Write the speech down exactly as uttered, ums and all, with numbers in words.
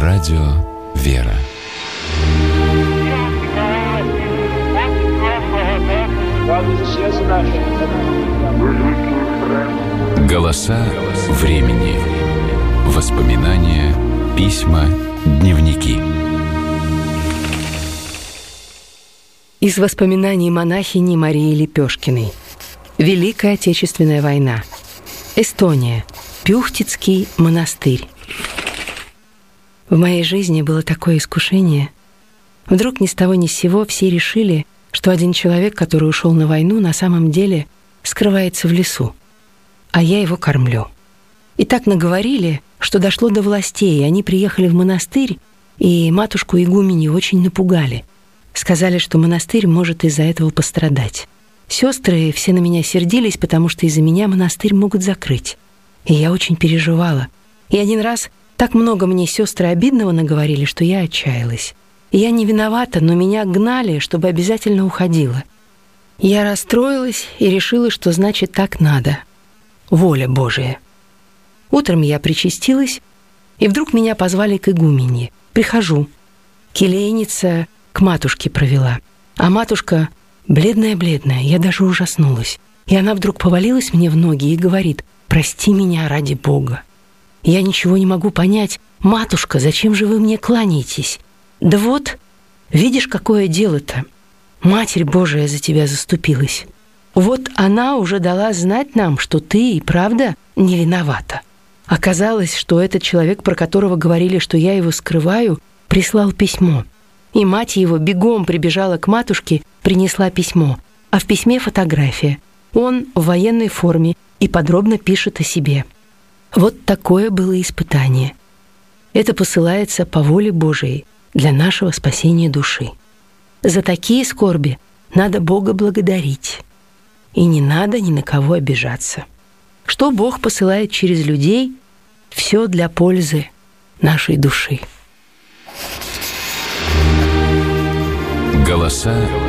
Радио «Вера». Голоса времени. Воспоминания, письма, дневники. Из воспоминаний монахини Марии Лепешкиной. Великая Отечественная война. Эстония. Пюхтицкий монастырь. В моей жизни было такое искушение. Вдруг ни с того ни с сего все решили, что один человек, который ушел на войну, на самом деле скрывается в лесу, а я его кормлю. И так наговорили, что дошло до властей, и они приехали в монастырь, и матушку игуменью очень напугали. Сказали, что монастырь может из-за этого пострадать. Сестры все на меня сердились, потому что из-за меня монастырь могут закрыть. И я очень переживала. И один раз так много мне сестры обидного наговорили, что я отчаялась. И я не виновата, но меня гнали, чтобы обязательно уходила. Я расстроилась и решила, что значит так надо. Воля Божия. Утром я причастилась, и вдруг меня позвали к игуменье. Прихожу. Келейница к матушке провела. А матушка бледная-бледная, я даже ужаснулась. И она вдруг повалилась мне в ноги и говорит: «Прости меня ради Бога». Я ничего не могу понять. «Матушка, зачем же вы мне кланяетесь?» «Да вот, видишь, какое дело-то. Матерь Божия за тебя заступилась. Вот она уже дала знать нам, что ты и правда не виновата». Оказалось, что этот человек, про которого говорили, что я его скрываю, прислал письмо. И мать его бегом прибежала к матушке, принесла письмо. А в письме фотография. Он в военной форме и подробно пишет о себе. Вот такое было испытание. Это посылается по воле Божией для нашего спасения души. За такие скорби надо Бога благодарить. И не надо ни на кого обижаться. Что Бог посылает через людей, все для пользы нашей души. Голоса